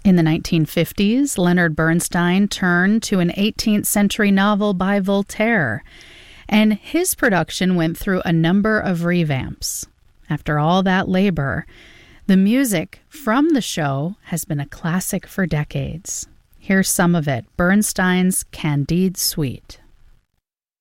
In the 1950s, Leonard Bernstein turned to an 18th century novel by Voltaire, and his production went through a number of revamps. After all that labor, the music from the show has been a classic for decades. Here's some of it, Bernstein's Candide Suite.